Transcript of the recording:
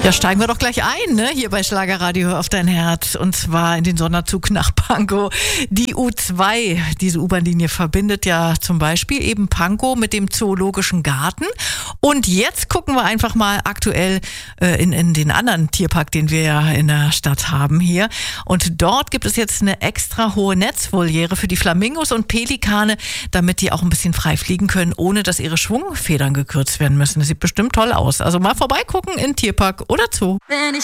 Ja, steigen wir doch gleich ein, ne? Hier bei Schlagerradio auf dein Herz. Und zwar in den Sonderzug nach Pankow. Die U2, diese U-Bahn-Linie verbindet ja zum Beispiel eben Pankow mit dem Zoologischen Garten. Und jetzt gucken wir einfach mal aktuell in den anderen Tierpark, den wir ja in der Stadt haben hier. Und dort gibt es jetzt eine extra hohe Netzvoliere für die Flamingos und Pelikane, damit die auch ein bisschen frei fliegen können, ohne dass ihre Schwungfedern gekürzt werden müssen. Das sieht bestimmt toll aus. Also mal vorbeigucken in Tierpark oder Zoo. Wenn ich